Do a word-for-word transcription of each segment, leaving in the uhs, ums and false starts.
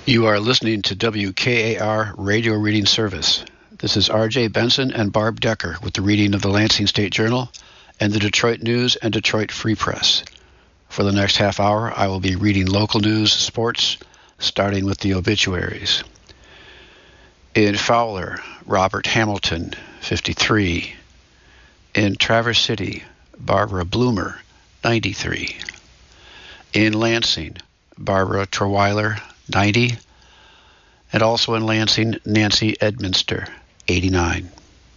You are listening to W K A R Radio Reading Service. This is R J Benson and Barb Decker with the reading of the Lansing State Journal and the Detroit News and Detroit Free Press. For the next half hour, I will be reading local news, sports, starting with the obituaries. In Fowler, Robert Hamilton, fifty-three. In Traverse City, Barbara Bloomer, ninety-three. In Lansing, Barbara Terweiler, ninety, and also in Lansing, Nancy Edminster, eighty-nine.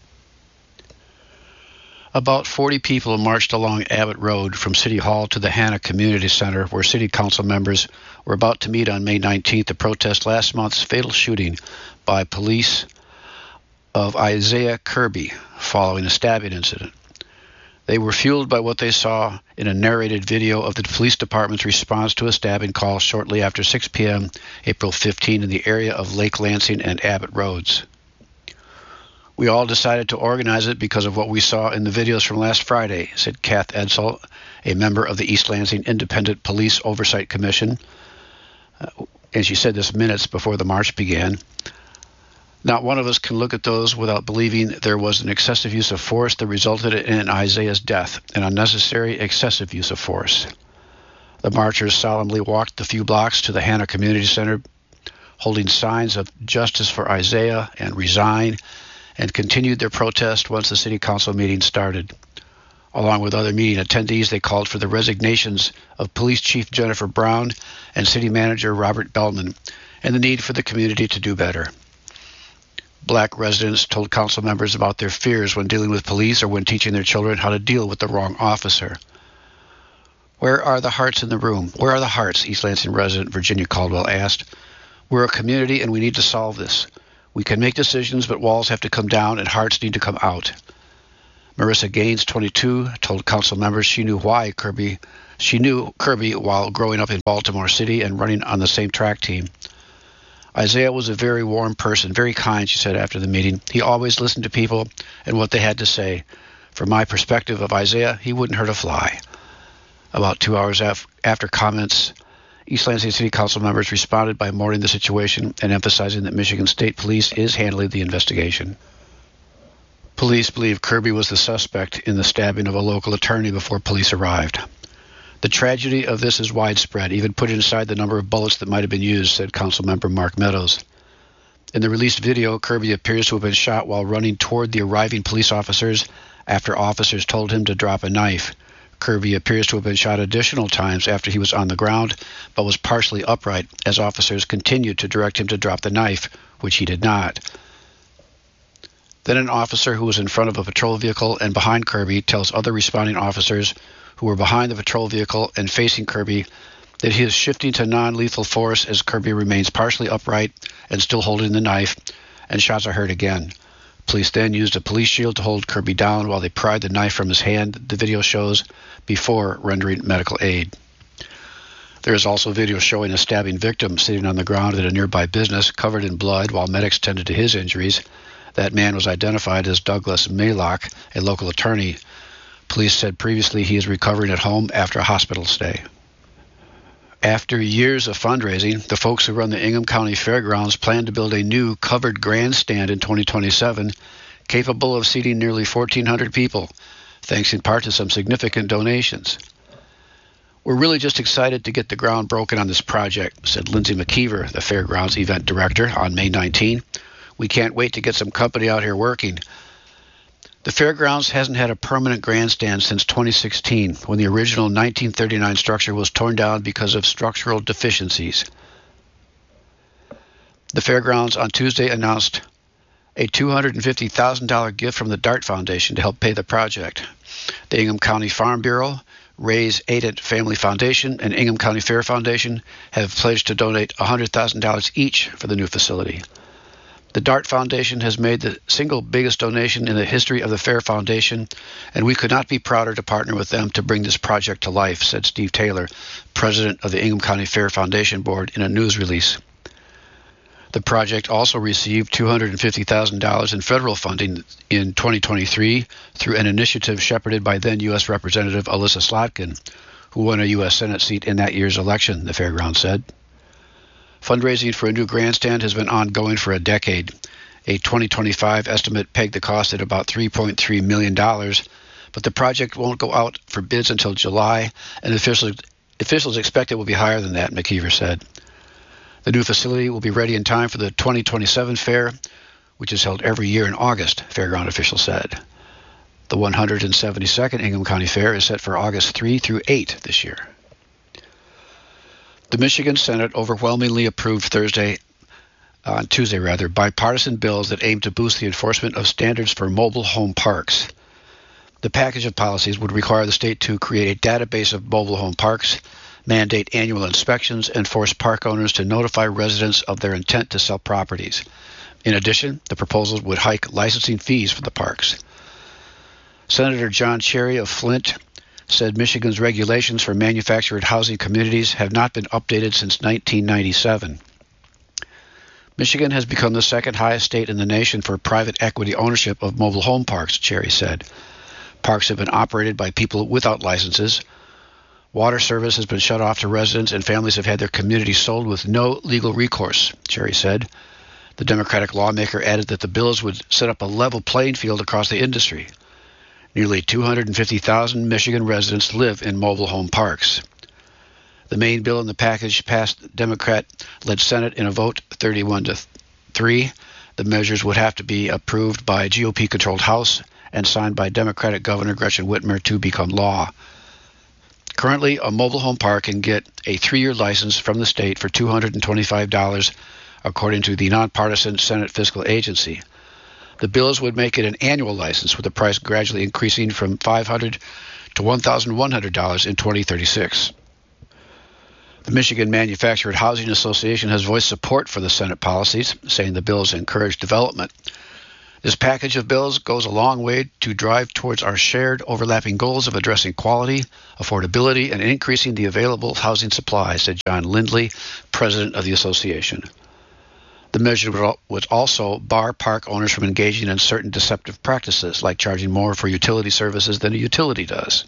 About forty people marched along Abbott Road from City Hall to the Hanna Community Center, where City Council members were about to meet on May nineteenth to protest last month's fatal shooting by police of Isaiah Kirby following a stabbing incident. They were fueled by what they saw in a narrated video of the police department's response to a stabbing call shortly after six p.m. April fifteenth in the area of Lake Lansing and Abbott Roads. We all decided to organize it because of what we saw in the videos from last Friday, said Kath Edsel, a member of the East Lansing Independent Police Oversight Commission. Uh, and she said this minutes before the march began. Not one of us can look at those without believing there was an excessive use of force that resulted in Isaiah's death, an unnecessary excessive use of force. The marchers solemnly walked the few blocks to the Hanna Community Center, holding signs of justice for Isaiah and resign, and continued their protest once the City Council meeting started. Along with other meeting attendees, they called for the resignations of Police Chief Jennifer Brown and City Manager Robert Bellman, and the need for the community to do better. Black residents told council members about their fears when dealing with police or when teaching their children how to deal with the wrong officer. Where are the hearts in the room? Where are the hearts? East Lansing resident Virginia Caldwell asked. We're a community and we need to solve this. We can make decisions, but walls have to come down and hearts need to come out. Marissa Gaines, twenty-two, told council members she knew why Kirby, she knew Kirby while growing up in Baltimore City and running on the same track team. Isaiah was a very warm person, very kind, she said after the meeting. He always listened to people and what they had to say. From my perspective of Isaiah, he wouldn't hurt a fly. About two hours af- after comments, East Lansing City Council members responded by mourning the situation and emphasizing that Michigan State Police is handling the investigation. Police believe Kirby was the suspect in the stabbing of a local attorney before police arrived. The tragedy of this is widespread, even putting aside the number of bullets that might have been used, said Councilmember Mark Meadows. In the released video, Kirby appears to have been shot while running toward the arriving police officers after officers told him to drop a knife. Kirby appears to have been shot additional times after he was on the ground, but was partially upright as officers continued to direct him to drop the knife, which he did not. Then an officer who was in front of a patrol vehicle and behind Kirby tells other responding officers who were behind the patrol vehicle and facing Kirby that he is shifting to non-lethal force as Kirby remains partially upright and still holding the knife, and shots are heard again. Police then used a police shield to hold Kirby down while they pried the knife from his hand, the video shows, before rendering medical aid. There is also video showing a stabbing victim sitting on the ground at a nearby business covered in blood while medics tended to his injuries. That man was identified as Douglas Maylock, a local attorney. Police said previously he is recovering at home after a hospital stay. After years of fundraising, the folks who run the Ingham County Fairgrounds plan to build a new covered grandstand in twenty twenty-seven, capable of seating nearly fourteen hundred people, thanks in part to some significant donations. We're really just excited to get the ground broken on this project, said Lindsay McKeever, the Fairgrounds event director, on May nineteenth. We can't wait to get some company out here working. The Fairgrounds hasn't had a permanent grandstand since twenty sixteen, when the original nineteen thirty-nine structure was torn down because of structural deficiencies. The Fairgrounds on Tuesday announced a two hundred fifty thousand dollars gift from the DART Foundation to help pay the project. The Ingham County Farm Bureau, Ray's Aident Family Foundation, and Ingham County Fair Foundation have pledged to donate one hundred thousand dollars each for the new facility. The DART Foundation has made the single biggest donation in the history of the Fair Foundation, and we could not be prouder to partner with them to bring this project to life, said Steve Taylor, president of the Ingham County Fair Foundation Board, in a news release. The project also received two hundred fifty thousand dollars in federal funding in twenty twenty-three through an initiative shepherded by then U S Representative Alyssa Slotkin, who won a U S Senate seat in that year's election, the fairground said. Fundraising for a new grandstand has been ongoing for a decade. A twenty twenty-five estimate pegged the cost at about three point three million dollars, but the project won't go out for bids until July, and officials, officials expect it will be higher than that, McKeever said. The new facility will be ready in time for the twenty twenty-seven fair, which is held every year in August, fairground officials said. The one hundred seventy-second Ingham County Fair is set for August third through eighth this year. The Michigan Senate overwhelmingly approved Thursday, on Tuesday rather, bipartisan bills that aim to boost the enforcement of standards for mobile home parks. The package of policies would require the state to create a database of mobile home parks, mandate annual inspections, and force park owners to notify residents of their intent to sell properties. In addition, the proposals would hike licensing fees for the parks. Senator John Cherry of Flint said Michigan's regulations for manufactured housing communities have not been updated since nineteen ninety-seven. Michigan has become the second highest state in the nation for private equity ownership of mobile home parks, Cherry said. Parks have been operated by people without licenses. Water service has been shut off to residents, and families have had their communities sold with no legal recourse, Cherry said. The Democratic lawmaker added that the bills would set up a level playing field across the industry. Nearly two hundred fifty thousand Michigan residents live in mobile home parks. The main bill in the package passed the Democrat-led Senate in a vote thirty-one to three. The measures would have to be approved by a G O P-controlled House and signed by Democratic Governor Gretchen Whitmer to become law. Currently, a mobile home park can get a three-year license from the state for two hundred twenty-five dollars, according to the nonpartisan Senate Fiscal Agency. The bills would make it an annual license, with the price gradually increasing from five hundred dollars to one thousand one hundred dollars in twenty thirty-six. The Michigan Manufactured Housing Association has voiced support for the Senate policies, saying the bills encourage development. This package of bills goes a long way to drive towards our shared overlapping goals of addressing quality, affordability, and increasing the available housing supply, said John Lindley, president of the association. The measure would also bar park owners from engaging in certain deceptive practices, like charging more for utility services than a utility does.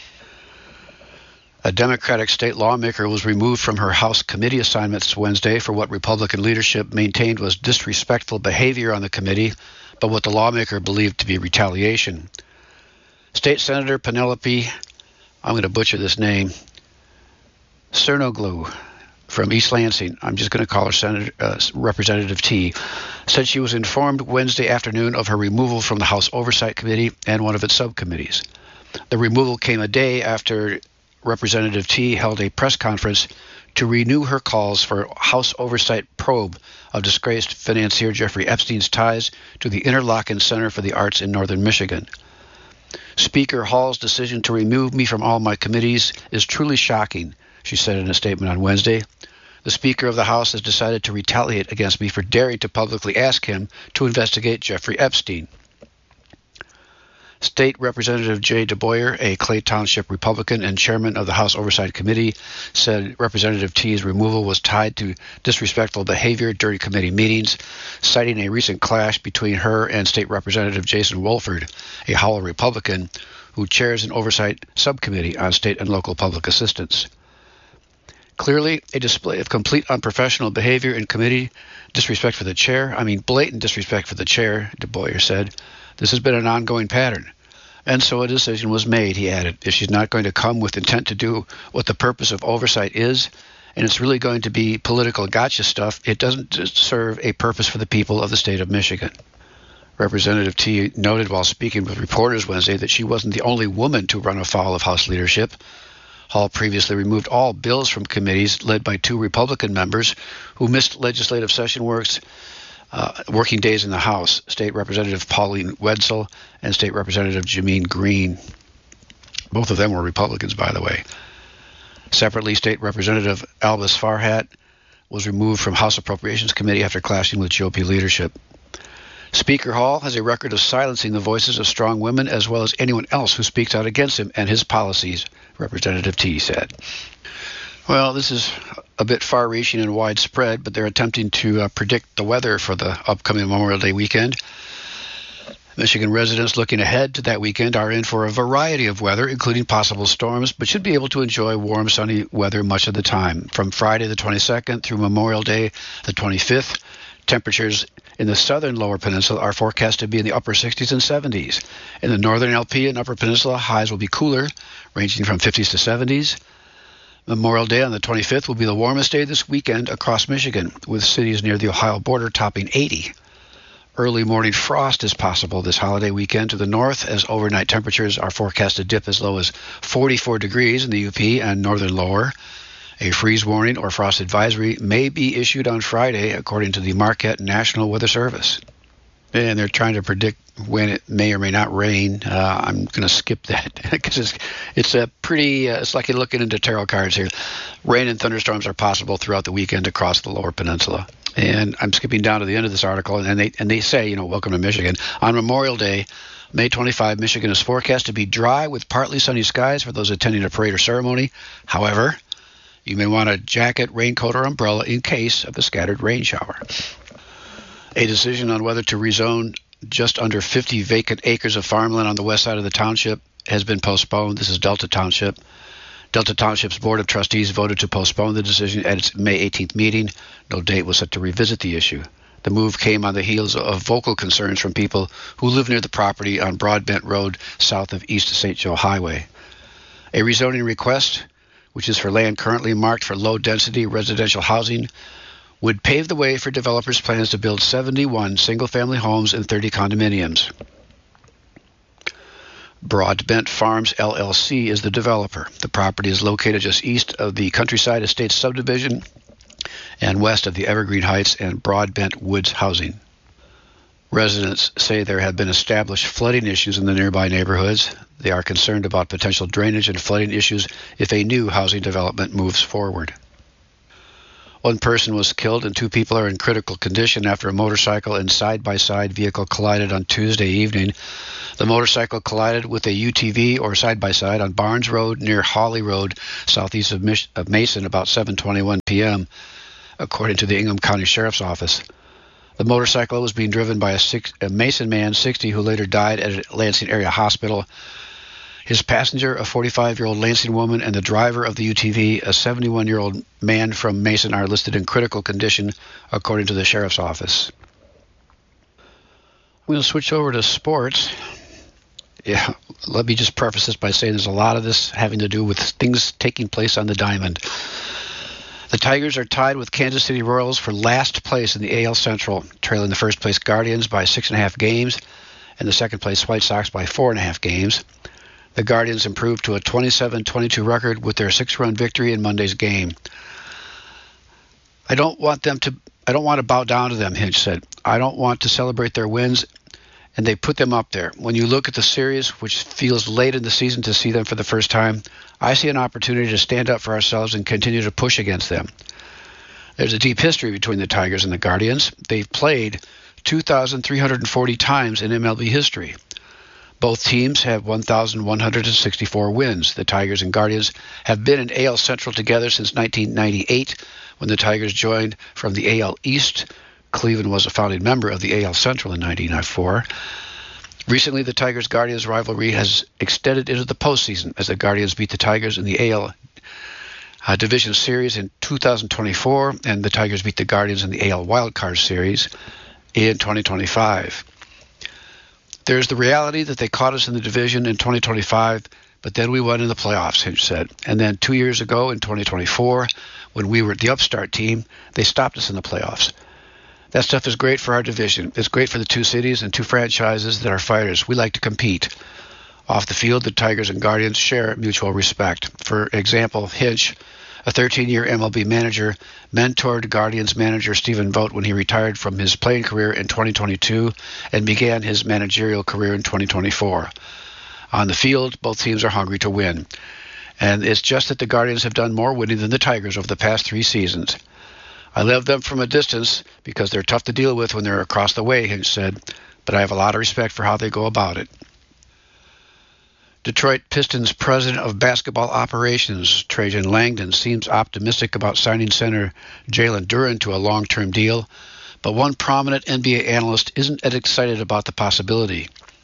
A Democratic state lawmaker was removed from her House committee assignments Wednesday for what Republican leadership maintained was disrespectful behavior on the committee, but what the lawmaker believed to be retaliation. State Senator Penelope, I'm going to butcher this name, Cernoglu, from East Lansing, I'm just going to call her Senator, uh, Representative T, said she was informed Wednesday afternoon of her removal from the House Oversight Committee and one of its subcommittees. The removal came a day after Representative T held a press conference to renew her calls for House Oversight probe of disgraced financier Jeffrey Epstein's ties to the Interlochen Center for the Arts in northern Michigan. Speaker Hall's decision to remove me from all my committees is truly shocking, she said in a statement on Wednesday. The Speaker of the House has decided to retaliate against me for daring to publicly ask him to investigate Jeffrey Epstein. State Representative Jay DeBoyer, a Clay Township Republican and chairman of the House Oversight Committee, said Representative T's removal was tied to disrespectful behavior during committee meetings, citing a recent clash between her and State Representative Jason Wolford, a Howell Republican, who chairs an oversight subcommittee on state and local public assistance. Clearly, a display of complete unprofessional behavior in committee, disrespect for the chair, I mean blatant disrespect for the chair, DeBoyer said. This has been an ongoing pattern. And so a decision was made, he added. If she's not going to come with intent to do what the purpose of oversight is, and it's really going to be political gotcha stuff, it doesn't serve a purpose for the people of the state of Michigan. Representative T noted while speaking with reporters Wednesday that she wasn't the only woman to run afoul of House leadership. Hall previously removed all bills from committees led by two Republican members who missed legislative session works, uh, working days in the House, State Representative Pauline Wetzel and State Representative Jameen Green. Both of them were Republicans, by the way. Separately, State Representative Albus Farhat was removed from House Appropriations Committee after clashing with G O P leadership. Speaker Hall has a record of silencing the voices of strong women as well as anyone else who speaks out against him and his policies, Representative T said. Well, this is a bit far-reaching and widespread, but they're attempting to uh, predict the weather for the upcoming Memorial Day weekend. Michigan residents looking ahead to that weekend are in for a variety of weather, including possible storms, but should be able to enjoy warm, sunny weather much of the time. From Friday the twenty-second through Memorial Day the twenty-fifth, temperatures in the southern lower peninsula are forecast to be in the upper sixties and seventies. In the northern L P and upper peninsula, highs will be cooler, ranging from fifties to seventies. Memorial Day on the twenty-fifth will be the warmest day this weekend across Michigan, with cities near the Ohio border topping eighty. Early morning frost is possible this holiday weekend to the north, as overnight temperatures are forecast to dip as low as forty-four degrees in the U P and northern lower. A freeze warning or frost advisory may be issued on Friday, according to the Marquette National Weather Service. And they're trying to predict when it may or may not rain. Uh, I'm going to skip that because it's, it's a pretty, uh, it's like you're looking into tarot cards here. Rain and thunderstorms are possible throughout the weekend across the lower peninsula. And I'm skipping down to the end of this article, and they and they say, you know, welcome to Michigan. On Memorial Day, May twenty-fifth, Michigan is forecast to be dry with partly sunny skies for those attending a parade or ceremony. However, you may want a jacket, raincoat, or umbrella in case of a scattered rain shower. A decision on whether to rezone just under fifty vacant acres of farmland on the west side of the township has been postponed. This is Delta Township. Delta Township's Board of Trustees voted to postpone the decision at its May eighteenth meeting. No date was set to revisit the issue. The move came on the heels of vocal concerns from people who live near the property on Broadbent Road south of East Saint Joe Highway. A rezoning request, which is for land currently marked for low-density residential housing, would pave the way for developers' plans to build seventy-one single-family homes and thirty condominiums. Broadbent Farms, L L C, is the developer. The property is located just east of the Countryside Estates subdivision and west of the Evergreen Heights and Broadbent Woods housing. Residents say there have been established flooding issues in the nearby neighborhoods. They are concerned about potential drainage and flooding issues if a new housing development moves forward. One person was killed and two people are in critical condition after a motorcycle and side-by-side vehicle collided on Tuesday evening. The motorcycle collided with a U T V or side-by-side on Barnes Road near Hawley Road, southeast of, Mich- of Mason, about seven twenty-one p.m., according to the Ingham County Sheriff's Office. The motorcycle was being driven by a, six- a Mason man, sixty, who later died at a Lansing area hospital. His passenger, a forty-five-year-old Lansing woman, and the driver of the U T V, a seventy-one-year-old man from Mason, are listed in critical condition, according to the Sheriff's Office. We'll switch over to sports. Yeah, let me just preface this by saying there's a lot of this having to do with things taking place on the diamond. The Tigers are tied with Kansas City Royals for last place in the A L Central, trailing the first-place Guardians by six and a half games and the second-place White Sox by four and a half games. The Guardians improved to a twenty-seven twenty-two record with their six-run victory in Monday's game. I don't want them to I don't want to bow down to them, Hinch said. I don't want to celebrate their wins, and they put them up there. When you look at the series, which feels late in the season to see them for the first time, I see an opportunity to stand up for ourselves and continue to push against them. There's a deep history between the Tigers and the Guardians. They've played two thousand three hundred forty times in M L B history. Both teams have one thousand one hundred sixty-four wins. The Tigers and Guardians have been in A L Central together since nineteen ninety-eight, when the Tigers joined from the A L East. Cleveland was a founding member of the A L Central in nineteen ninety-four. Recently, the Tigers-Guardians rivalry has extended into the postseason as the Guardians beat the Tigers in the A L uh, Division Series in two thousand twenty-four, and the Tigers beat the Guardians in the A L Wildcard Series in twenty twenty-five. There's the reality that they caught us in the division in twenty twenty-five, but then we won in the playoffs, Hinch said. And then two years ago in twenty twenty-four, when we were the upstart team, they stopped us in the playoffs. That stuff is great for our division. It's great for the two cities and two franchises that are fighters. We like to compete. Off the field, the Tigers and Guardians share mutual respect. For example, Hinch, a thirteen-year M L B manager, mentored Guardians manager Stephen Vogt when he retired from his playing career in twenty twenty-two and began his managerial career in twenty twenty-four. On the field, both teams are hungry to win. And it's just that the Guardians have done more winning than the Tigers over the past three seasons. I love them from a distance because they're tough to deal with when they're across the way, Hinch said, but I have a lot of respect for how they go about it. Detroit Pistons president of basketball operations, Trajan Langdon, seems optimistic about signing center Jalen Duren to a long-term deal, but one prominent N B A analyst isn't as excited about the possibility.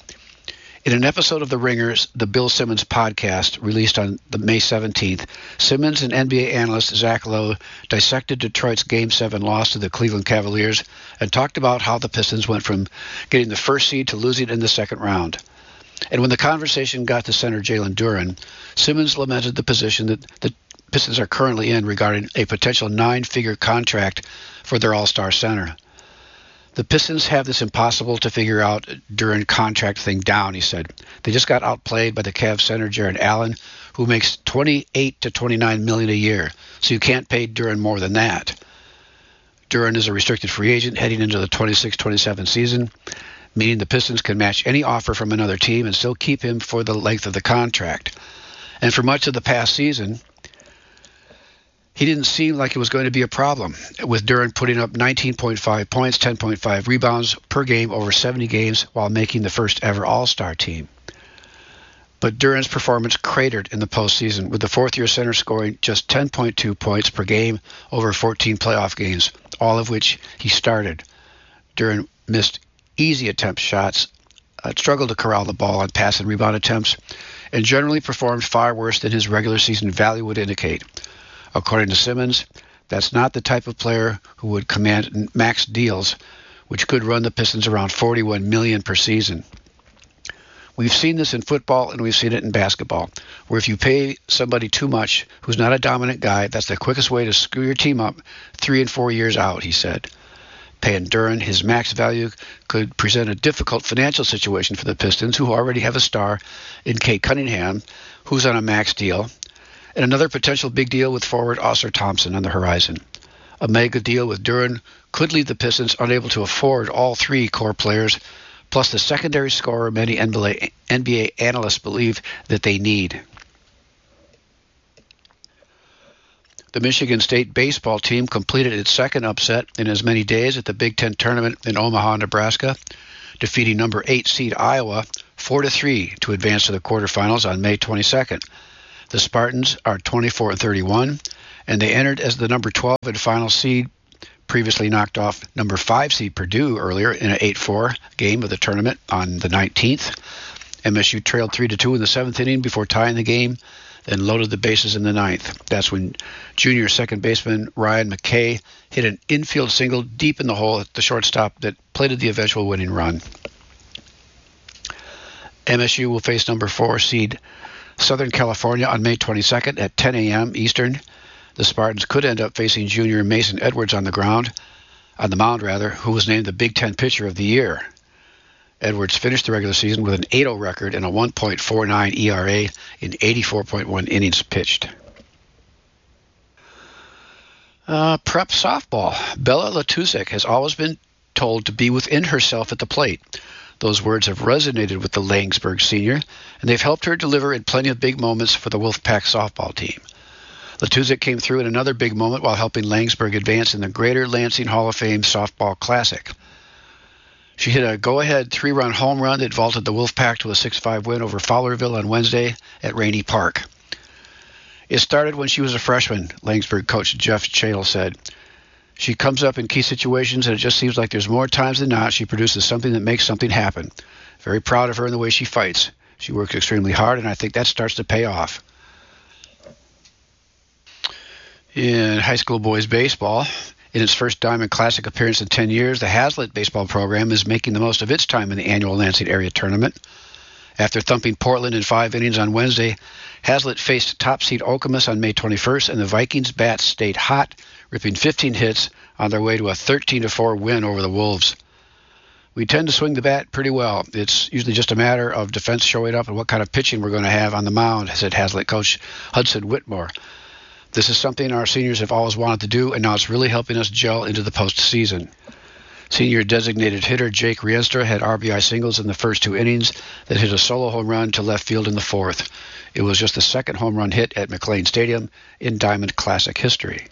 In an episode of The Ringers, the Bill Simmons podcast, released on the May seventeenth, Simmons and N B A analyst Zach Lowe dissected Detroit's Game seven loss to the Cleveland Cavaliers and talked about how the Pistons went from getting the first seed to losing in the second round. And when the conversation got to center Jalen Duren, Simmons lamented the position that the Pistons are currently in regarding a potential nine-figure contract for their all-star center. The Pistons have this impossible to figure out Duren contract thing down, he said. They just got outplayed by the Cavs center Jarrett Allen, who makes twenty-eight to twenty-nine million dollars a year, so you can't pay Duren more than that. Duren is a restricted free agent heading into the twenty-six twenty-seven season, meaning the Pistons can match any offer from another team and still keep him for the length of the contract. And for much of the past season, he didn't seem like it was going to be a problem, with Duren putting up nineteen point five points, ten point five rebounds per game over seventy games while making the first ever All-Star team. But Duren's performance cratered in the postseason, with the fourth-year center scoring just ten point two points per game over fourteen playoff games, all of which he started. Duren missed easy attempt shots, uh, struggled to corral the ball on pass and rebound attempts, and generally performed far worse than his regular season value would indicate. According to Simmons, that's not the type of player who would command max deals, which could run the Pistons around forty-one million dollars per season. We've seen this in football and we've seen it in basketball, where if you pay somebody too much who's not a dominant guy, that's the quickest way to screw your team up three and four years out, he said. Paying Duren his max value could present a difficult financial situation for the Pistons, who already have a star in Cade Cunningham, who's on a max deal, and another potential big deal with forward Ausar Thompson on the horizon. A mega deal with Duren could leave the Pistons unable to afford all three core players, plus the secondary scorer many N B A analysts believe that they need. The Michigan State baseball team completed its second upset in as many days at the Big Ten tournament in Omaha, Nebraska, defeating number eight seed Iowa four to three to advance to the quarterfinals on May twenty-second. The Spartans are twenty-four and thirty-one, and they entered as the number twelve and final seed, previously knocked off number five seed Purdue earlier in an eight four game of the tournament on the nineteenth. M S U trailed three to two in the seventh inning before tying the game, then loaded the bases in the ninth. That's when junior second baseman Ryan McKay hit an infield single deep in the hole at the shortstop that plated the eventual winning run. M S U will face number four seed Southern California on May twenty-second at ten a.m. Eastern. The Spartans could end up facing junior Mason Edwards on the ground, on the mound rather, who was named the Big Ten Pitcher of the Year. Edwards finished the regular season with an eight oh record and a one point four nine E R A in eighty-four point one innings pitched. Uh, prep softball. Bella Latusic has always been told to be within herself at the plate. Those words have resonated with the Langsburg senior, and they've helped her deliver in plenty of big moments for the Wolfpack softball team. Latusic came through in another big moment while helping Langsburg advance in the Greater Lansing Hall of Fame Softball Classic. She hit a go-ahead three-run home run that vaulted the Wolfpack to a six five win over Fowlerville on Wednesday at Rainey Park. It started when she was a freshman, Langsburg coach Jeff Chadle said. She comes up in key situations, and it just seems like there's more times than not she produces something that makes something happen. Very proud of her in the way she fights. She works extremely hard, and I think that starts to pay off. In high school boys baseball, in its first Diamond Classic appearance in ten years, the Hazlitt baseball program is making the most of its time in the annual Lansing area tournament. After thumping Portland in five innings on Wednesday, Hazlitt faced top seed Okemos on May twenty-first, and the Vikings bats stayed hot, ripping fifteen hits on their way to a thirteen to four win over the Wolves. We tend to swing the bat pretty well. It's usually just a matter of defense showing up and what kind of pitching we're going to have on the mound, said Hazlitt coach Hudson Whitmore. This is something our seniors have always wanted to do, and now it's really helping us gel into the postseason. Senior designated hitter Jake Rienstra had R B I singles in the first two innings that hit a solo home run to left field in the fourth. It was just the second home run hit at McLean Stadium in Diamond Classic history.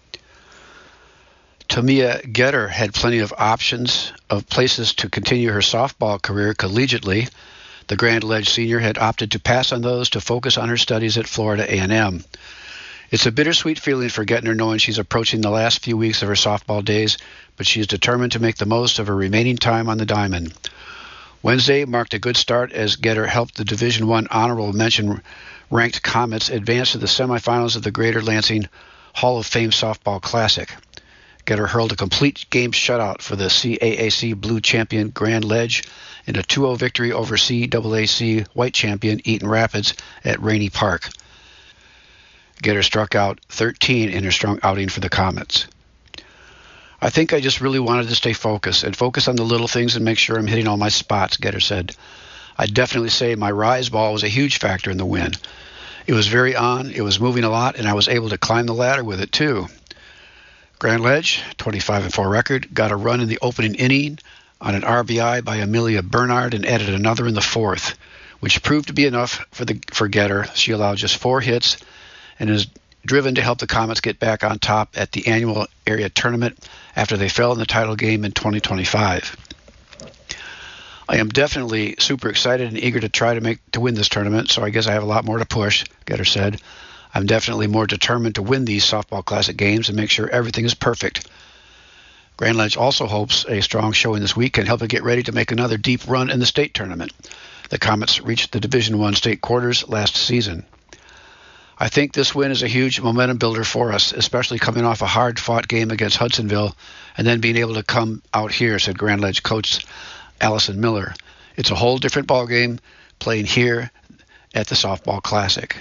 Tamia Getter had plenty of options of places to continue her softball career collegiately. The Grand Ledge senior had opted to pass on those to focus on her studies at Florida A and M. It's a bittersweet feeling for Gettner knowing she's approaching the last few weeks of her softball days, but she is determined to make the most of her remaining time on the diamond. Wednesday marked a good start as Getter helped the Division One honorable mention ranked Comets advance to the semifinals of the Greater Lansing Hall of Fame Softball Classic. Getter hurled a complete game shutout for the C A A C Blue champion Grand Ledge in a two oh victory over C A A C White champion Eaton Rapids at Rainey Park. Getter struck out thirteen in her strong outing for the Comets. I think I just really wanted to stay focused and focus on the little things and make sure I'm hitting all my spots, Getter said. I'd definitely say my rise ball was a huge factor in the win. It was very on, it was moving a lot, and I was able to climb the ladder with it too. Grand Ledge, twenty-five and four record, got a run in the opening inning on an R B I by Amelia Bernard and added another in the fourth, which proved to be enough for the for Getter. She allowed just four hits and is driven to help the Comets get back on top at the annual area tournament after they fell in the title game in twenty twenty-five. I am definitely super excited and eager to try to make to win this tournament, so I guess I have a lot more to push, Getter said. I'm definitely more determined to win these softball classic games and make sure everything is perfect. Grand Ledge also hopes a strong showing this week can help it get ready to make another deep run in the state tournament. The Comets reached the Division One state quarters last season. I think this win is a huge momentum builder for us, especially coming off a hard-fought game against Hudsonville and then being able to come out here, said Grand Ledge coach Allison Miller. It's a whole different ballgame playing here at the Softball Classic.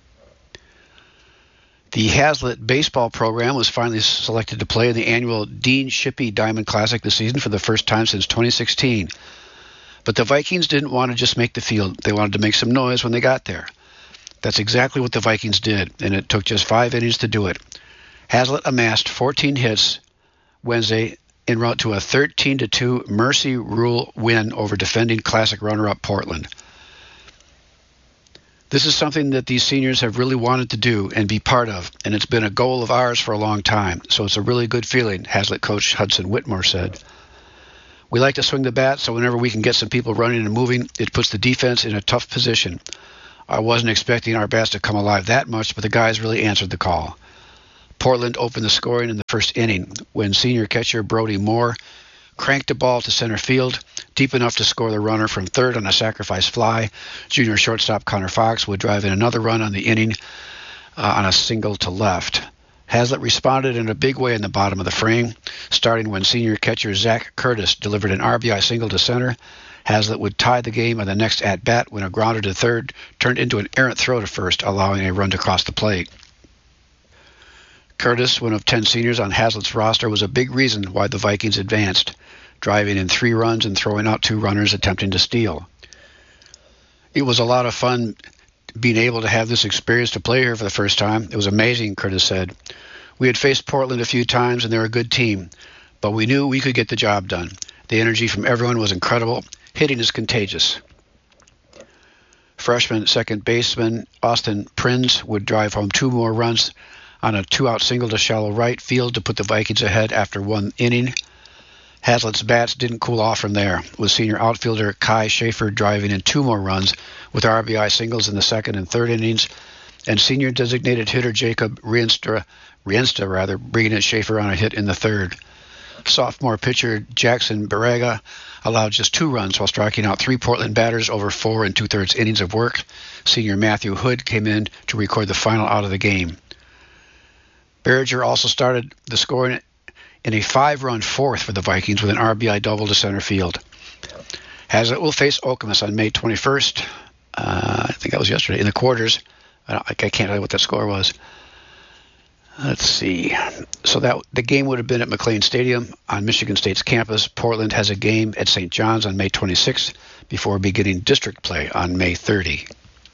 The Hazlitt baseball program was finally selected to play in the annual Dean Shippey Diamond Classic this season for the first time since twenty sixteen. But the Vikings didn't want to just make the field. They wanted to make some noise when they got there. That's exactly what the Vikings did, and it took just five innings to do it. Hazlitt amassed fourteen hits Wednesday en route to a thirteen to two Mercy Rule win over defending Classic runner-up Portland. This is something that these seniors have really wanted to do and be part of, and it's been a goal of ours for a long time, so it's a really good feeling, Hazlitt coach Hudson Whitmore said. We like to swing the bat, so whenever we can get some people running and moving, it puts the defense in a tough position. I wasn't expecting our bats to come alive that much, but the guys really answered the call. Portland opened the scoring in the first inning when senior catcher Brody Moore cranked the ball to center field, deep enough to score the runner from third on a sacrifice fly. Junior shortstop Connor Fox would drive in another run on the inning uh, on a single to left. Hazlitt responded in a big way in the bottom of the frame, starting when senior catcher Zach Curtis delivered an R B I single to center. Hazlitt would tie the game on the next at-bat when a grounder to third turned into an errant throw to first, allowing a run to cross the plate. Curtis, one of ten seniors on Hazlitt's roster, was a big reason why the Vikings advanced, driving in three runs and throwing out two runners attempting to steal. It was a lot of fun being able to have this experience to play here for the first time. It was amazing, Curtis said. We had faced Portland a few times, and they're a good team, but we knew we could get the job done. The energy from everyone was incredible. Hitting is contagious. Freshman second baseman Austin Prinz would drive home two more runs on a two-out single to shallow right field to put the Vikings ahead after one inning. Hazlitt's bats didn't cool off from there, with senior outfielder Kai Schaefer driving in two more runs with R B I singles in the second and third innings, and senior designated hitter Jacob Rienstra, Riensta rather, bringing in Schaefer on a hit in the third. Sophomore pitcher Jackson Barrega allowed just two runs while striking out three Portland batters over four and two-thirds innings of work. Senior Matthew Hood came in to record the final out of the game. Berger also started the scoring in a five-run fourth for the Vikings with an R B I double to center field. Hazlitt will face Okemos on May twenty-first. Uh, I think that was yesterday in the quarters. I, don't, I can't tell you what that score was. Let's see. So that the game would have been at McLean Stadium on Michigan State's campus. Portland has a game at Saint John's on May twenty-sixth before beginning district play on May thirtieth.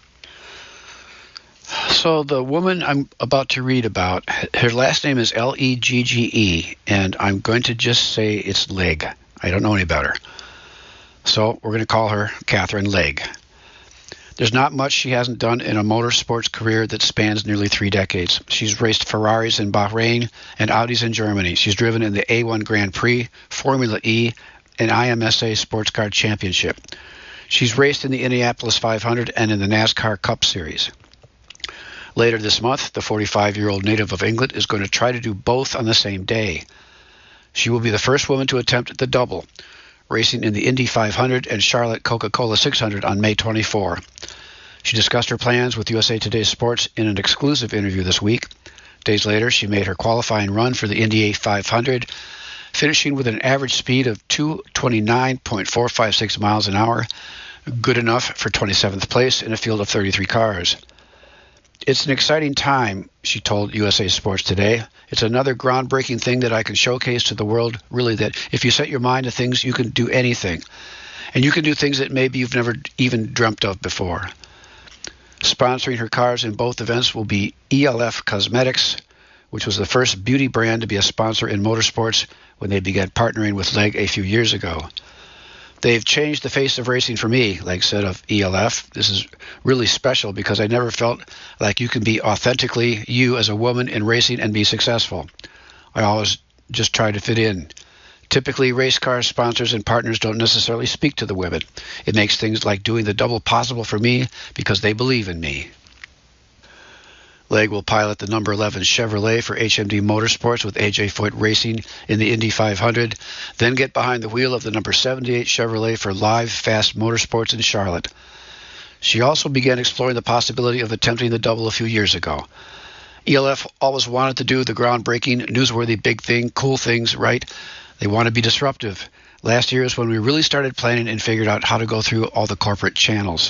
So the woman I'm about to read about, her last name is L E G G E, and I'm going to just say it's Legg. I don't know any better. So we're going to call her Catherine Legg. There's not much she hasn't done in a motorsports career that spans nearly three decades. She's raced Ferraris in Bahrain and Audis in Germany. She's driven in the A one Grand Prix, Formula E, and I M S A Sports Car Championship. She's raced in the Indianapolis five hundred and in the NASCAR Cup Series. Later this month, the forty-five-year-old native of England is going to try to do both on the same day. She will be the first woman to attempt the double. racing in the Indy five hundred and Charlotte Coca-Cola six hundred on May twenty-fourth. She discussed her plans with U S A Today Sports in an exclusive interview this week. Days later, she made her qualifying run for the Indy five hundred, finishing with an average speed of two twenty-nine point four five six miles an hour, good enough for twenty-seventh place in a field of thirty-three cars. It's an exciting time, she told U S A Sports Today. It's another groundbreaking thing that I can showcase to the world, really, that if you set your mind to things, you can do anything. And you can do things that maybe you've never even dreamt of before. Sponsoring her cars in both events will be E L F Cosmetics, which was the first beauty brand to be a sponsor in motorsports when they began partnering with Legg a few years ago. They've changed the face of racing for me, Legg said of E L F. This is really special because I never felt like you can be authentically you as a woman in racing and be successful. I always just try to fit in. Typically, race car sponsors and partners don't necessarily speak to the women. It makes things like doing the double possible for me because they believe in me. Legg will pilot the number eleven Chevrolet for H M D Motorsports with A J Foyt Racing in the Indy five hundred, then get behind the wheel of the number seventy-eight Chevrolet for Live Fast Motorsports in Charlotte. She also began exploring the possibility of attempting the double a few years ago. E L F always wanted to do the groundbreaking, newsworthy, big thing, cool things, right? They want to be disruptive. Last year is when we really started planning and figured out how to go through all the corporate channels.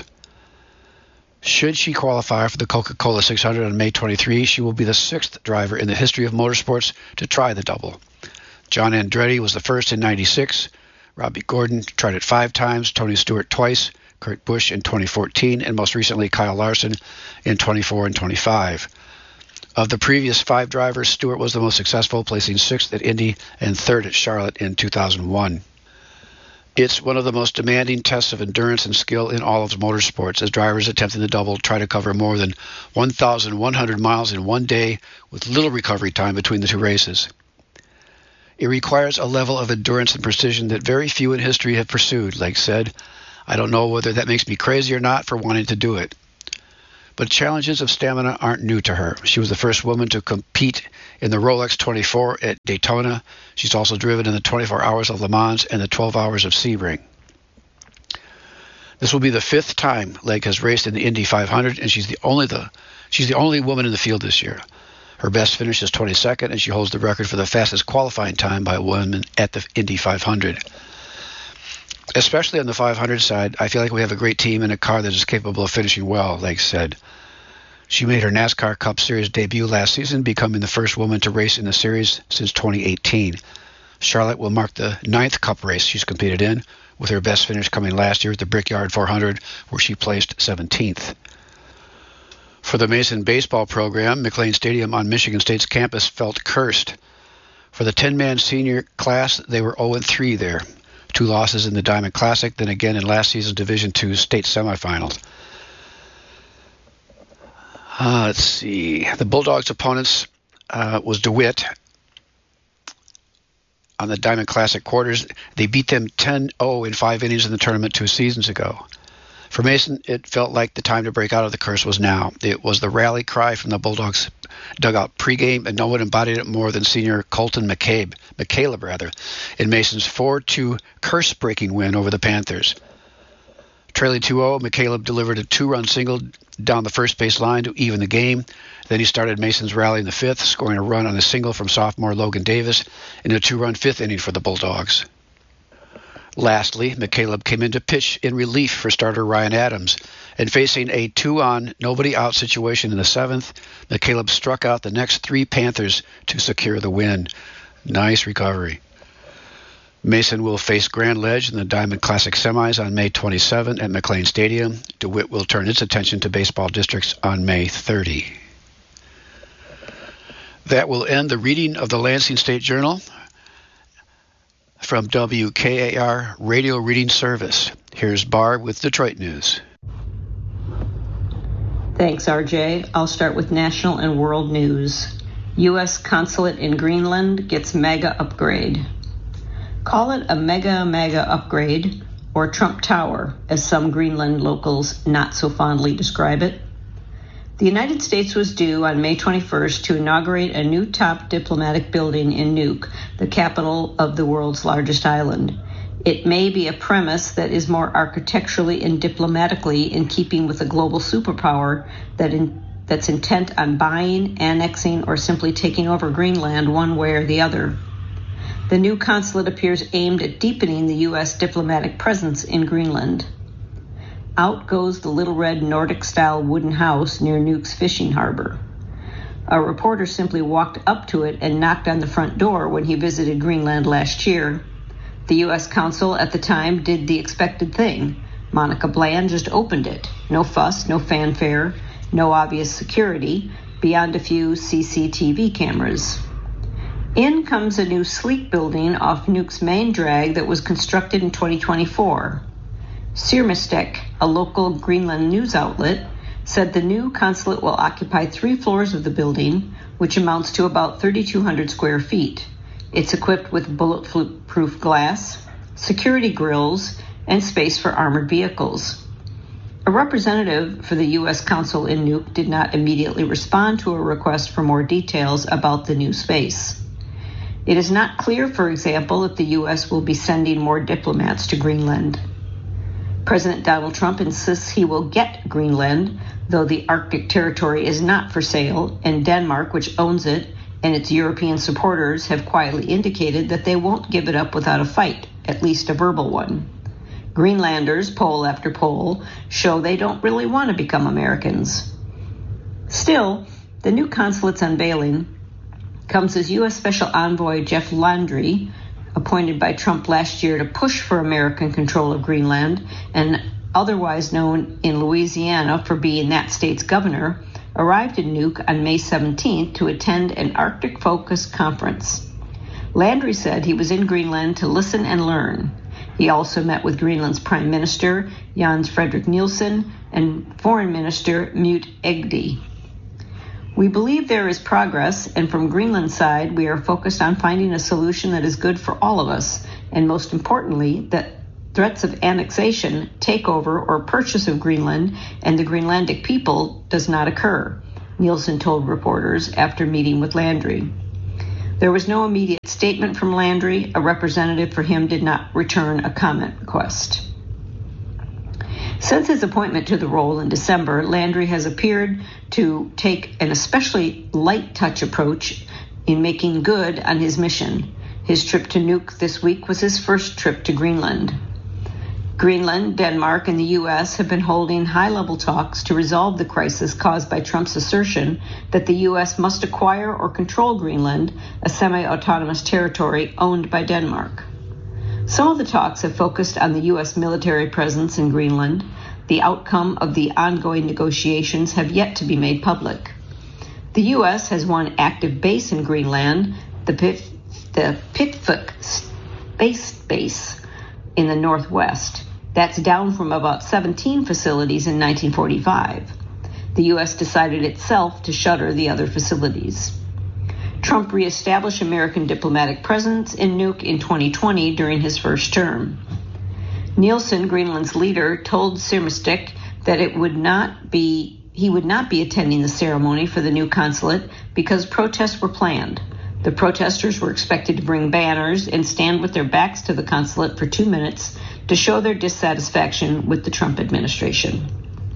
Should she qualify for the Coca-Cola six hundred on May twenty-third, she will be the sixth driver in the history of motorsports to try the double. John Andretti was the first in ninety-six. Robbie Gordon tried it five times, Tony Stewart twice, Kurt Busch in twenty fourteen, and most recently Kyle Larson in twenty-four and twenty-five. Of the previous five drivers, Stewart was the most successful, placing sixth at Indy and third at Charlotte in two thousand one. It's one of the most demanding tests of endurance and skill in all of motorsports, as drivers attempting the double try to cover more than one thousand one hundred miles in one day with little recovery time between the two races. It requires a level of endurance and precision that very few in history have pursued, Legg said. I don't know whether that makes me crazy or not for wanting to do it. But challenges of stamina aren't new to her. She was the first woman to compete in the Rolex twenty-four at Daytona. She's also driven in the twenty-four Hours of Le Mans and the twelve Hours of Sebring. This will be the fifth time Legg has raced in the Indy five hundred, and she's the only the she's the only woman in the field this year. Her best finish is twenty-second, and she holds the record for the fastest qualifying time by a woman at the Indy five hundred. Especially on the five hundred side, I feel like we have a great team and a car that is capable of finishing well, Legg said. She made her NASCAR Cup Series debut last season, becoming the first woman to race in the series since twenty eighteen. Charlotte will mark the ninth Cup race she's competed in, with her best finish coming last year at the Brickyard four hundred, where she placed seventeenth. For the Mason baseball program, McLean Stadium on Michigan State's campus felt cursed. For the ten-man senior class, they were oh and three there. Two losses in the Diamond Classic, then again in last season's Division two state semifinals. Uh, let's see. The Bulldogs' opponents uh, was DeWitt on the Diamond Classic quarters. They beat them ten oh in five innings in the tournament two seasons ago. For Mason, it felt like the time to break out of the curse was now. It was the rally cry from the Bulldogs dugout pregame, and no one embodied it more than senior Colton McCabe, McCaleb rather, in Mason's four two curse-breaking win over the Panthers. Trailing two oh, McCaleb delivered a two-run single down the first base line to even the game. Then he started Mason's rally in the fifth, scoring a run on a single from sophomore Logan Davis in a two-run fifth inning for the Bulldogs. Lastly, McCaleb came in to pitch in relief for starter Ryan Adams, and facing a two-on, nobody-out situation in the seventh, McCaleb struck out the next three Panthers to secure the win. Nice recovery. Mason will face Grand Ledge in the Diamond Classic semis on May twenty-seventh at McLean Stadium. DeWitt will turn its attention to baseball districts on May thirtieth. That will end the reading of the Lansing State Journal from W K A R Radio Reading Service. Here's Barb with Detroit News. Thanks, R J. I'll start with national and world news. U S Consulate in Greenland gets mega upgrade. Call it a mega, mega upgrade, or Trump Tower, as some Greenland locals not so fondly describe it. The United States was due on May twenty-first to inaugurate a new top diplomatic building in Nuuk, the capital of the world's largest island. It may be a premise that is more architecturally and diplomatically in keeping with a global superpower that in, that's intent on buying, annexing, or simply taking over Greenland one way or the other. The new consulate appears aimed at deepening the U S diplomatic presence in Greenland. Out goes the little red Nordic-style wooden house near Nuuk's fishing harbor. A reporter simply walked up to it and knocked on the front door when he visited Greenland last year. The U S consul at the time did the expected thing. Monica Bland just opened it. No fuss, no fanfare, no obvious security, beyond a few C C T V cameras. In comes a new sleek building off Nuuk's main drag that was constructed in twenty twenty-four. Sirmistek, a local Greenland news outlet, said the new consulate will occupy three floors of the building, which amounts to about thirty-two hundred square feet. It's equipped with bulletproof glass, security grills, and space for armored vehicles. A representative for the U S consul in Nuuk did not immediately respond to a request for more details about the new space. It is not clear, for example, if the U S will be sending more diplomats to Greenland. President Donald Trump insists he will get Greenland, though the Arctic territory is not for sale, and Denmark, which owns it, and its European supporters have quietly indicated that they won't give it up without a fight, at least a verbal one. Greenlanders, poll after poll, show they don't really want to become Americans. Still, the new consulate's unveiling comes as U S Special Envoy Jeff Landry, appointed by Trump last year to push for American control of Greenland and otherwise known in Louisiana for being that state's governor, arrived in Nuuk on May seventeenth to attend an Arctic-focused conference. Landry said he was in Greenland to listen and learn. He also met with Greenland's Prime Minister, Jens Frederik Nielsen, and Foreign Minister Mute Egde. We believe there is progress, and from Greenland's side, we are focused on finding a solution that is good for all of us, and most importantly, that threats of annexation, takeover, or purchase of Greenland and the Greenlandic people does not occur, Nielsen told reporters after meeting with Landry. There was no immediate statement from Landry. A representative for him did not return a comment request. Since his appointment to the role in December, Landry has appeared to take an especially light-touch approach in making good on his mission. His trip to Nuuk this week was his first trip to Greenland. Greenland, Denmark, and the U S have been holding high-level talks to resolve the crisis caused by Trump's assertion that the U S must acquire or control Greenland, a semi-autonomous territory owned by Denmark. Some of the talks have focused on the U S military presence in Greenland. The outcome of the ongoing negotiations have yet to be made public. The U S has one active base in Greenland, the, Pif- the Pikfuk Space Base in the northwest. That's down from about seventeen facilities in nineteen forty-five. The U S decided itself to shutter the other facilities. Trump reestablished American diplomatic presence in Nuuk in twenty twenty during his first term. Nielsen, Greenland's leader, told Sirmistek that it would not be he would not be attending the ceremony for the new consulate because protests were planned. The protesters were expected to bring banners and stand with their backs to the consulate for two minutes to show their dissatisfaction with the Trump administration.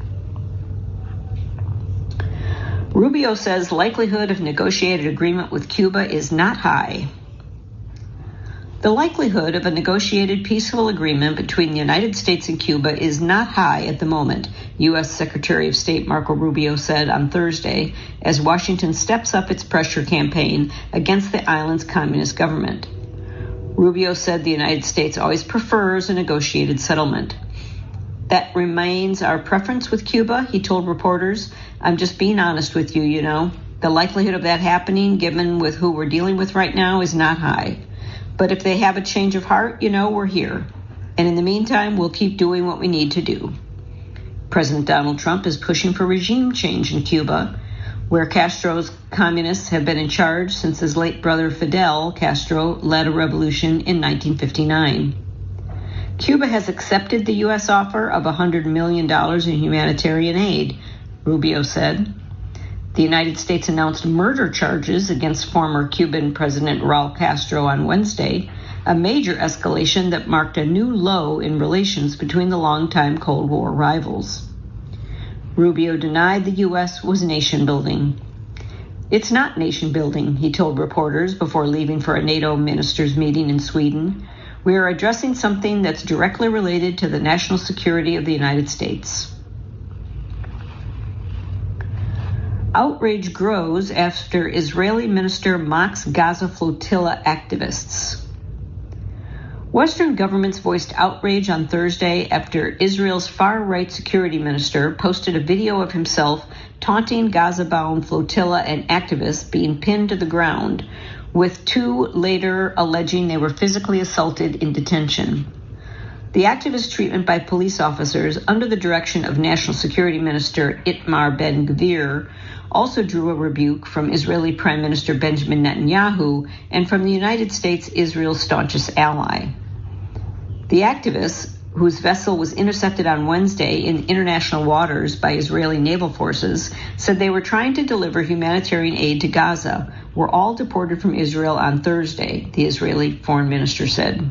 Rubio says likelihood of negotiated agreement with Cuba is not high. The likelihood of a negotiated peaceful agreement between the United States and Cuba is not high at the moment, U S Secretary of State Marco Rubio said on Thursday, as Washington steps up its pressure campaign against the island's communist government. Rubio said the United States always prefers a negotiated settlement. That remains our preference with Cuba, he told reporters. I'm just being honest with you, you know. The likelihood of that happening, given with who we're dealing with right now, is not high. But if they have a change of heart, you know, we're here. And in the meantime, we'll keep doing what we need to do. President Donald Trump is pushing for regime change in Cuba, where Castro's communists have been in charge since his late brother Fidel Castro led a revolution in nineteen fifty-nine. Cuba has accepted the U S offer of one hundred million dollars in humanitarian aid, Rubio said. The United States announced murder charges against former Cuban President Raul Castro on Wednesday, a major escalation that marked a new low in relations between the longtime Cold War rivals. Rubio denied the U S was nation-building. It's not nation-building, he told reporters before leaving for a NATO ministers' meeting in Sweden. We are addressing something that's directly related to the national security of the United States. Outrage grows after Israeli minister mocks Gaza flotilla activists. Western governments voiced outrage on Thursday after Israel's far-right security minister posted a video of himself taunting Gaza-bound flotilla and activists being pinned to the ground, with two later alleging they were physically assaulted in detention. The activist treatment by police officers under the direction of National Security Minister Itamar Ben-Gvir also drew a rebuke from Israeli Prime Minister Benjamin Netanyahu and from the United States, Israel's staunchest ally. The activists, whose vessel was intercepted on Wednesday in international waters by Israeli naval forces, said they were trying to deliver humanitarian aid to Gaza, were all deported from Israel on Thursday, the Israeli foreign minister said.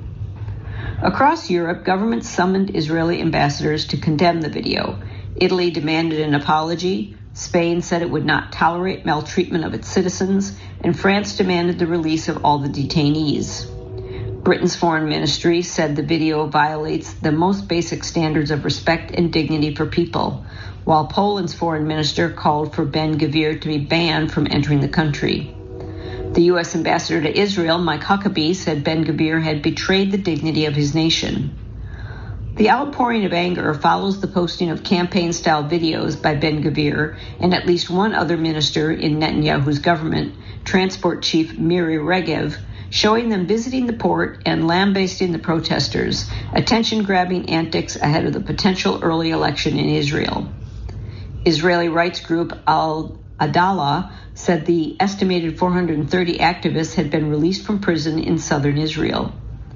Across Europe, governments summoned Israeli ambassadors to condemn the video. Italy demanded an apology. Spain said it would not tolerate maltreatment of its citizens, and France demanded the release of all the detainees. Britain's foreign ministry said the video violates the most basic standards of respect and dignity for people, while Poland's foreign minister called for Ben-Gvir to be banned from entering the country. The U S ambassador to Israel, Mike Huckabee, said Ben-Gvir had betrayed the dignity of his nation. The outpouring of anger follows the posting of campaign-style videos by Ben-Gvir and at least one other minister in Netanyahu's government, Transport Chief Miri Regev, showing them visiting the port and lambasting the protesters, attention-grabbing antics ahead of the potential early election in Israel. Israeli rights group Al-Adalah said the estimated four hundred thirty activists had been released from prison in southern Israel.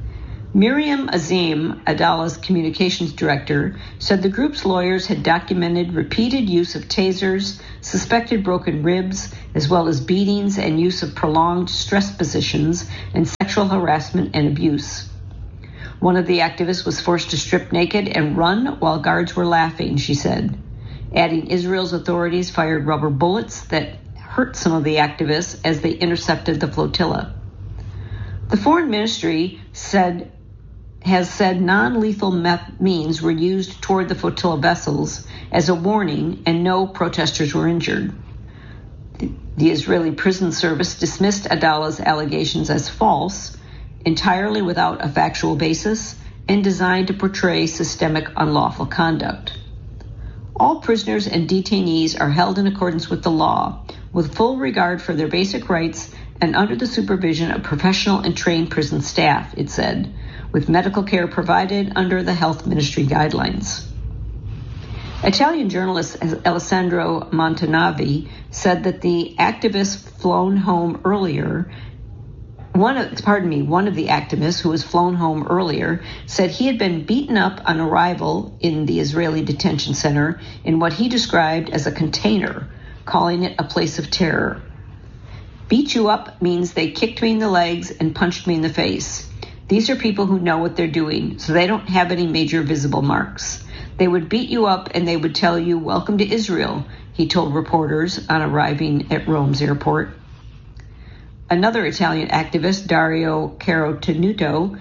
Miriam Azim, Adalah's communications director, said the group's lawyers had documented repeated use of tasers, suspected broken ribs, as well as beatings and use of prolonged stress positions and sexual harassment and abuse. One of the activists was forced to strip naked and run while guards were laughing, she said, adding Israel's authorities fired rubber bullets that hurt some of the activists as they intercepted the flotilla. The foreign ministry said has said non-lethal means were used toward the flotilla vessels as a warning, and no protesters were injured. The, the Israeli prison service dismissed Adalah's allegations as false, entirely without a factual basis, and designed to portray systemic unlawful conduct. All prisoners and detainees are held in accordance with the law, with full regard for their basic rights and under the supervision of professional and trained prison staff, it said, with medical care provided under the health ministry guidelines. Italian journalist Alessandro Montanari said that the activists flown home earlier, one of, pardon me, one of the activists who was flown home earlier said he had been beaten up on arrival in the Israeli detention center in what he described as a container, calling it a place of terror. Beat you up means they kicked me in the legs and punched me in the face. These are people who know what they're doing, so they don't have any major visible marks. They would beat you up and they would tell you, "Welcome to Israel," he told reporters on arriving at Rome's airport. Another Italian activist, Dario Carotenuto,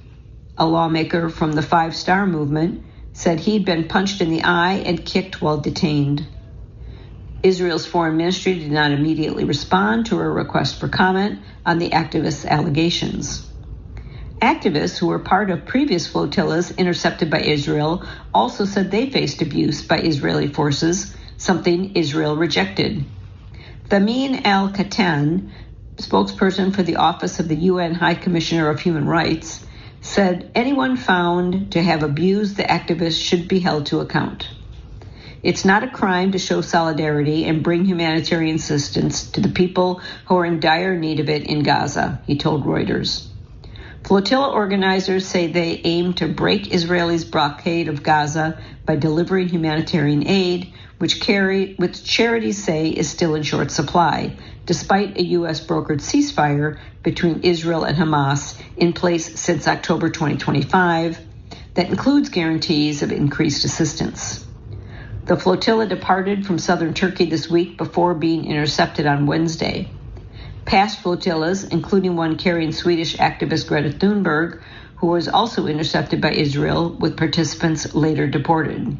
a lawmaker from the Five Star Movement, said he'd been punched in the eye and kicked while detained. Israel's foreign ministry did not immediately respond to a request for comment on the activists' allegations. Activists who were part of previous flotillas intercepted by Israel also said they faced abuse by Israeli forces, something Israel rejected. Thamin al-Katan, spokesperson for the Office of the U N High Commissioner of Human Rights, said anyone found to have abused the activists should be held to account. It's not a crime to show solidarity and bring humanitarian assistance to the people who are in dire need of it in Gaza, he told Reuters. Flotilla organizers say they aim to break Israelis' blockade of Gaza by delivering humanitarian aid, which, carry, which charities say is still in short supply, despite a U S brokered ceasefire between Israel and Hamas in place since October twenty twenty-five that includes guarantees of increased assistance. The flotilla departed from southern Turkey this week before being intercepted on Wednesday. Past flotillas, including one carrying Swedish activist Greta Thunberg, who was also intercepted by Israel, with participants later deported.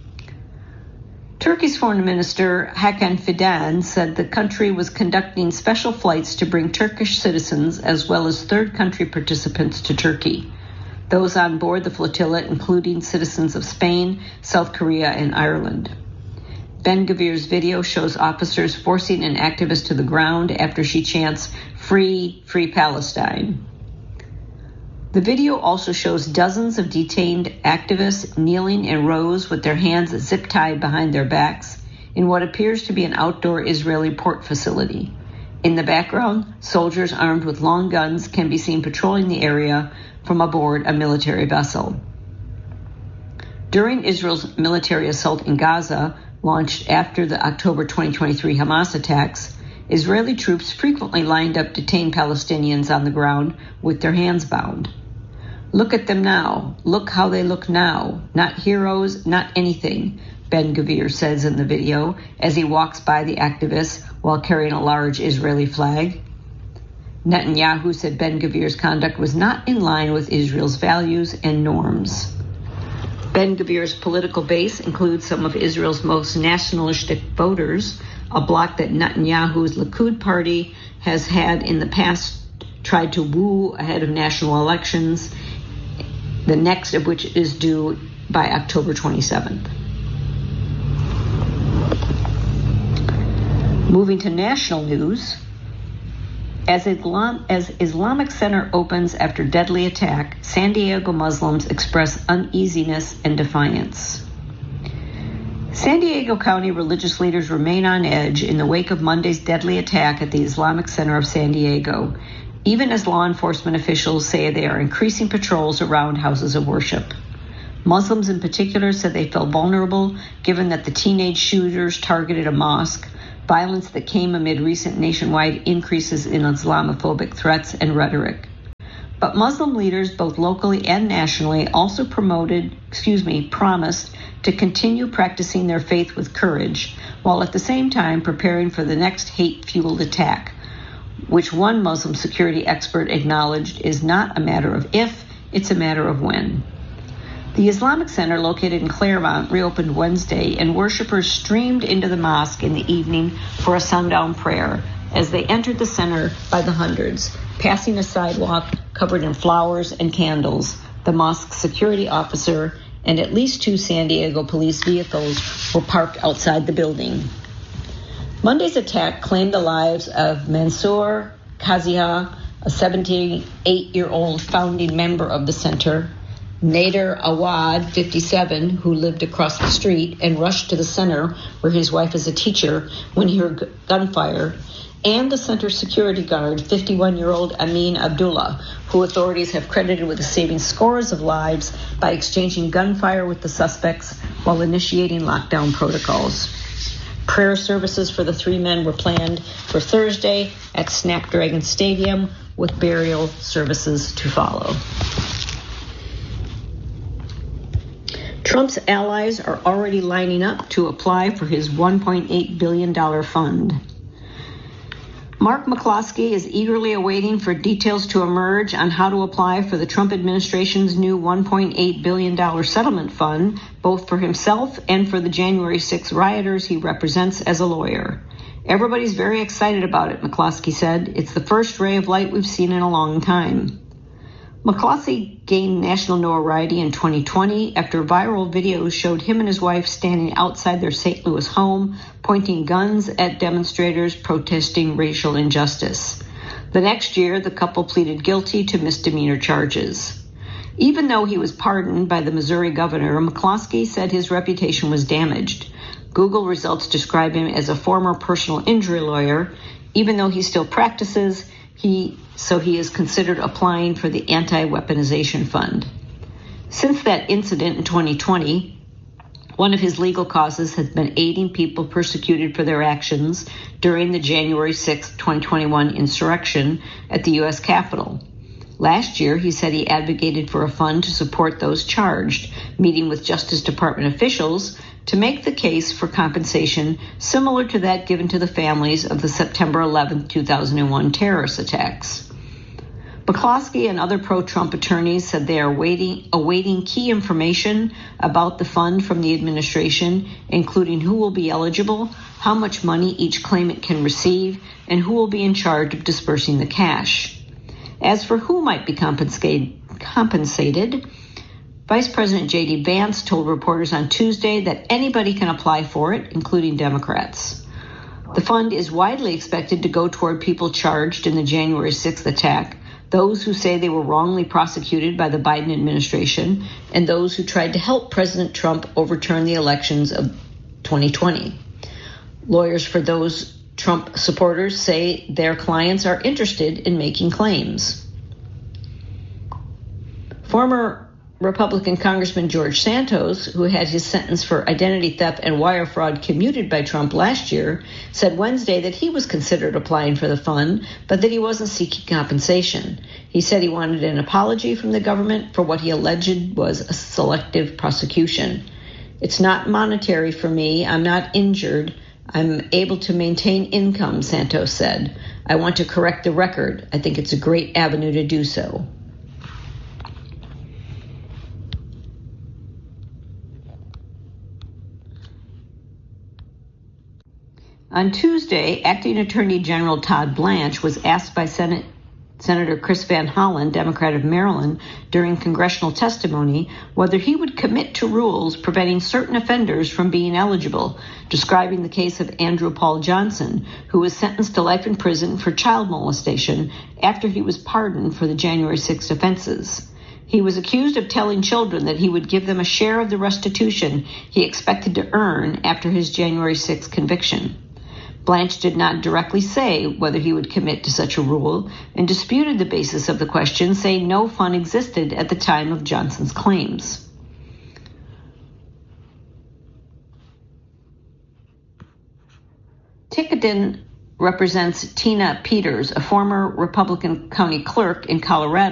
Turkey's foreign minister Hakan Fidan said the country was conducting special flights to bring Turkish citizens as well as third country participants to Turkey. Those on board the flotilla including citizens of Spain, South Korea, and Ireland. Ben-Gvir's video shows officers forcing an activist to the ground after she chants, "Free, free Palestine." The video also shows dozens of detained activists kneeling in rows with their hands zip-tied behind their backs in what appears to be an outdoor Israeli port facility. In the background, soldiers armed with long guns can be seen patrolling the area from aboard a military vessel. During Israel's military assault in Gaza, launched after the October twenty twenty-three Hamas attacks, Israeli troops frequently lined up detained Palestinians on the ground with their hands bound. "Look at them now. Look how they look now. Not heroes, not anything," Ben-Gvir says in the video as he walks by the activists while carrying a large Israeli flag. Netanyahu said Ben-Gvir's conduct was not in line with Israel's values and norms. Ben-Gvir's political base includes some of Israel's most nationalistic voters, a bloc that Netanyahu's Likud party has had in the past tried to woo ahead of national elections, the next of which is due by October twenty-seventh. Moving to national news, as, Islam, as Islamic Center opens after deadly attack, San Diego Muslims express uneasiness and defiance. San Diego County religious leaders remain on edge in the wake of Monday's deadly attack at the Islamic Center of San Diego, even as law enforcement officials say they are increasing patrols around houses of worship. Muslims in particular said they felt vulnerable given that the teenage shooters targeted a mosque, violence that came amid recent nationwide increases in Islamophobic threats and rhetoric. But Muslim leaders, both locally and nationally, also promoted, excuse me, promised to continue practicing their faith with courage, while at the same time preparing for the next hate-fueled attack, which one Muslim security expert acknowledged is not a matter of if, it's a matter of when. The Islamic Center, located in Claremont, reopened Wednesday, and worshipers streamed into the mosque in the evening for a sundown prayer as they entered the center by the hundreds, passing a sidewalk covered in flowers and candles. The mosque's security officer and at least two San Diego police vehicles were parked outside the building. Monday's attack claimed the lives of Mansour Kazia, a seventy-eight-year-old founding member of the center, Nader Awad, fifty-seven, who lived across the street and rushed to the center where his wife is a teacher when he heard gunfire, and the center security guard, fifty-one-year-old Amin Abdullah, who authorities have credited with saving scores of lives by exchanging gunfire with the suspects while initiating lockdown protocols. Prayer services for the three men were planned for Thursday at Snapdragon Stadium, with burial services to follow. Trump's allies are already lining up to apply for his one point eight billion dollars fund. Mark McCloskey is eagerly awaiting for details to emerge on how to apply for the Trump administration's new one point eight billion dollars settlement fund, both for himself and for the January sixth rioters he represents as a lawyer. Everybody's very excited about it, McCloskey said. It's the first ray of light we've seen in a long time. McCloskey gained national notoriety in twenty twenty after viral videos showed him and his wife standing outside their Saint Louis home, pointing guns at demonstrators protesting racial injustice. The next year, the couple pleaded guilty to misdemeanor charges. Even though he was pardoned by the Missouri governor, McCloskey said his reputation was damaged. Google results describe him as a former personal injury lawyer. Even though he still practices, He, so he is considered applying for the Anti-Weaponization Fund. Since that incident in twenty twenty, one of his legal causes has been aiding people persecuted for their actions during the January sixth, twenty twenty-one insurrection at the U S Capitol. Last year, he said he advocated for a fund to support those charged, meeting with Justice Department officials to make the case for compensation similar to that given to the families of the September eleventh, two thousand one terrorist attacks. McCloskey and other pro-Trump attorneys said they are waiting, awaiting key information about the fund from the administration, including who will be eligible, how much money each claimant can receive, and who will be in charge of dispersing the cash. As for who might be compensated, compensated, Vice President J D Vance told reporters on Tuesday that anybody can apply for it, including Democrats. The fund is widely expected to go toward people charged in the January sixth attack, those who say they were wrongly prosecuted by the Biden administration, and those who tried to help President Trump overturn the elections of twenty twenty. Lawyers for those Trump supporters say their clients are interested in making claims. Former Republican Congressman George Santos, who had his sentence for identity theft and wire fraud commuted by Trump last year, said Wednesday that he was considered applying for the fund, but that he wasn't seeking compensation. He said he wanted an apology from the government for what he alleged was a selective prosecution. It's not monetary for me. I'm not injured. I'm able to maintain income, Santos said. I want to correct the record. I think it's a great avenue to do so. On Tuesday, Acting Attorney General Todd Blanche was asked by Senate Senator Chris Van Hollen, Democrat of Maryland, during congressional testimony whether he would commit to rules preventing certain offenders from being eligible, describing the case of Andrew Paul Johnson, who was sentenced to life in prison for child molestation after he was pardoned for the January sixth offenses. He was accused of telling children that he would give them a share of the restitution he expected to earn after his January sixth conviction. Blanche did not directly say whether he would commit to such a rule and disputed the basis of the question, saying no fund existed at the time of Johnson's claims. Ticketon represents Tina Peters, a former Republican county clerk in Colorado